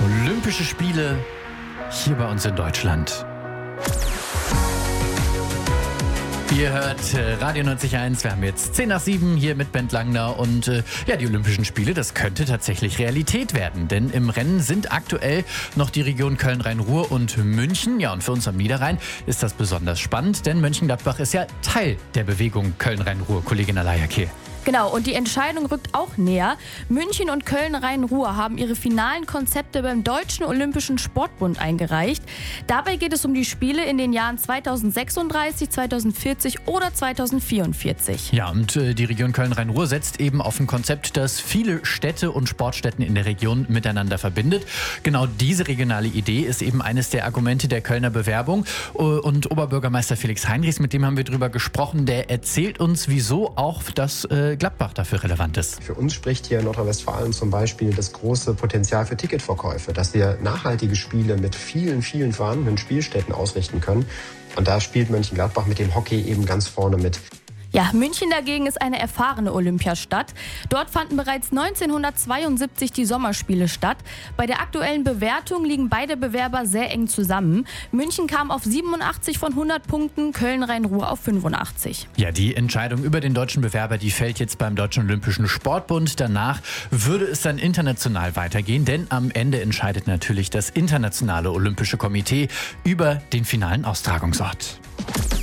Olympische Spiele hier bei uns in Deutschland. Ihr hört Radio 90.1, wir haben jetzt 10 nach 7 hier mit Bent Langner und die Olympischen Spiele, das könnte tatsächlich Realität werden, denn im Rennen sind aktuell noch die Region Köln-Rhein-Ruhr und München. Ja, und für uns am Niederrhein ist das besonders spannend, denn Mönchengladbach ist ja Teil der Bewegung Köln-Rhein-Ruhr, Kollegin Alaya Kehl. Genau, und die Entscheidung rückt auch näher. München und Köln-Rhein-Ruhr haben ihre finalen Konzepte beim Deutschen Olympischen Sportbund eingereicht. Dabei geht es um die Spiele in den Jahren 2036, 2040 oder 2044. Ja, und die Region Köln-Rhein-Ruhr setzt eben auf ein Konzept, das viele Städte und Sportstätten in der Region miteinander verbindet. Genau diese regionale Idee ist eben eines der Argumente der Kölner Bewerbung. Und Oberbürgermeister Felix Heinrichs, mit dem haben wir drüber gesprochen, der erzählt uns, wieso auch das Gladbach dafür relevant ist. Für uns spricht hier in Nordrhein-Westfalen zum Beispiel das große Potenzial für Ticketverkäufe, dass wir nachhaltige Spiele mit vielen vorhandenen Spielstätten ausrichten können. Und da spielt Mönchengladbach mit dem Hockey eben ganz vorne mit. Ja, München dagegen ist eine erfahrene Olympiastadt. Dort fanden bereits 1972 die Sommerspiele statt. Bei der aktuellen Bewertung liegen beide Bewerber sehr eng zusammen. München kam auf 87 von 100 Punkten, Köln-Rhein-Ruhr auf 85. Ja, die Entscheidung über den deutschen Bewerber, die fällt jetzt beim Deutschen Olympischen Sportbund. Danach würde es dann international weitergehen, denn am Ende entscheidet natürlich das Internationale Olympische Komitee über den finalen Austragungsort.